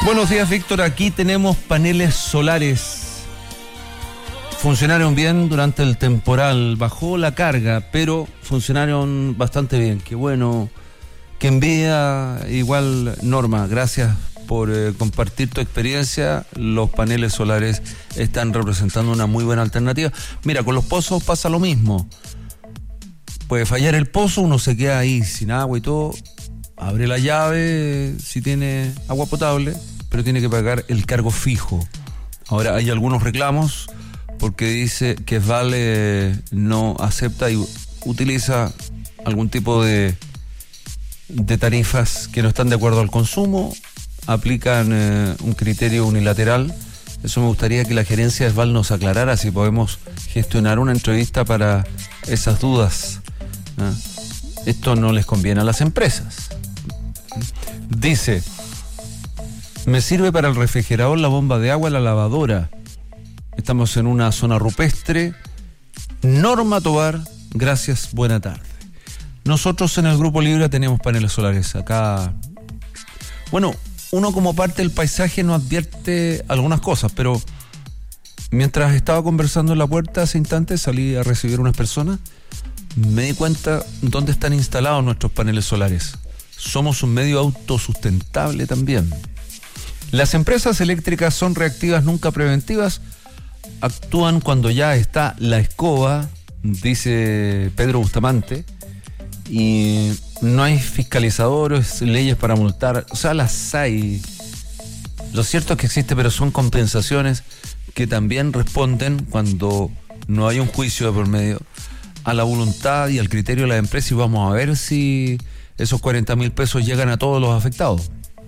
Buenos días, Víctor. Aquí tenemos paneles solares. Funcionaron bien durante el temporal. Bajó la carga, pero funcionaron bastante bien. Qué bueno. Qué envidia. Igual, Norma, gracias por compartir tu experiencia. Los paneles solares están representando una muy buena alternativa. Mira, con los pozos pasa lo mismo. Puede fallar el pozo, uno se queda ahí sin agua y todo. Abre la llave si tiene agua potable, pero tiene que pagar el cargo fijo. Ahora hay algunos reclamos porque dice que Vale no acepta y utiliza algún tipo de tarifas que no están de acuerdo al consumo, aplican un criterio unilateral. Eso me gustaría que la gerencia de Val nos aclarara si podemos gestionar una entrevista para esas dudas. Esto no les conviene a las empresas. Dice: me sirve para el refrigerador, la bomba de agua, la lavadora. Estamos en una zona rupestre. Norma Tobar, gracias, buena tarde. Nosotros en el Grupo Libra tenemos paneles solares acá. Bueno, uno como parte del paisaje no advierte algunas cosas, pero mientras estaba conversando en la puerta hace instantes, salí a recibir unas personas, me di cuenta dónde están instalados nuestros paneles solares. Somos un medio autosustentable también. Las empresas eléctricas son reactivas, nunca preventivas. Actúan cuando ya está la escoba, dice Pedro Bustamante, y no hay fiscalizadores, leyes para multar. O sea, las hay. Lo cierto es que existe, pero son compensaciones que también responden, cuando no hay un juicio de por medio, a la voluntad y al criterio de la empresa, y vamos a ver si esos 40.000 pesos llegan a todos los afectados.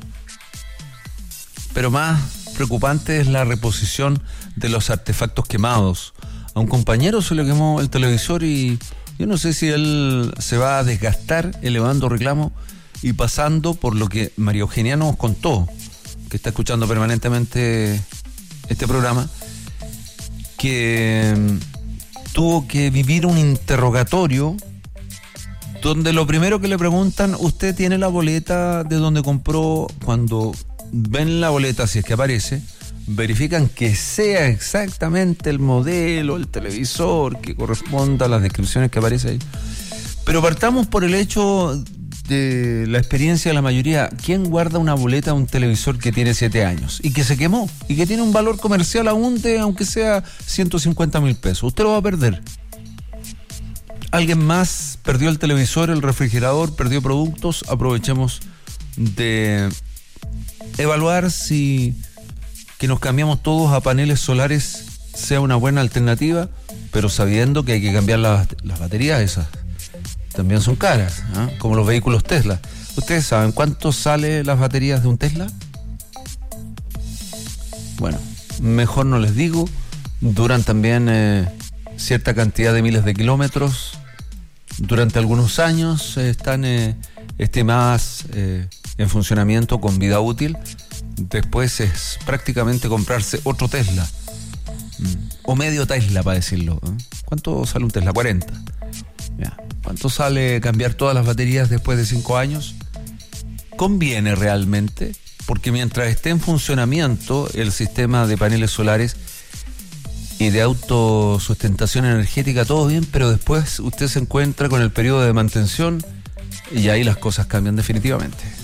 Pero más preocupante es la reposición de los artefactos quemados. A un compañero se le quemó el televisor y yo no sé si él se va a desgastar elevando reclamo y pasando por lo que María Eugenia nos contó, que está escuchando permanentemente este programa, que tuvo que vivir un interrogatorio donde lo primero que le preguntan: ¿usted tiene la boleta de donde compró? Cuando ven la boleta, si es que aparece, verifican que sea exactamente el modelo, el televisor, que corresponda a las descripciones que aparece ahí. Pero partamos por el hecho de la experiencia de la mayoría. ¿Quién guarda una boleta de un televisor que tiene 7 años y que se quemó y que tiene un valor comercial aún de, aunque sea 150.000 pesos? Usted lo va a perder. Alguien más perdió el televisor, el refrigerador, perdió productos. Aprovechemos de evaluar si que nos cambiamos todos a paneles solares sea una buena alternativa, pero sabiendo que hay que cambiar las baterías. Esas también son caras, como los vehículos Tesla. ¿Ustedes saben cuánto sale las baterías de un Tesla? Bueno, mejor no les digo. Duran también cierta cantidad de miles de kilómetros. Durante algunos años están estimadas en funcionamiento con vida útil. Después es prácticamente comprarse otro Tesla, o medio Tesla, para decirlo. ¿Cuánto sale un Tesla? 40. Ya. ¿Cuánto sale cambiar todas las baterías después de 5 años? ¿Conviene realmente? Porque mientras esté en funcionamiento el sistema de paneles solares y de autosustentación energética, todo bien, pero después usted se encuentra con el periodo de mantención y ahí las cosas cambian definitivamente.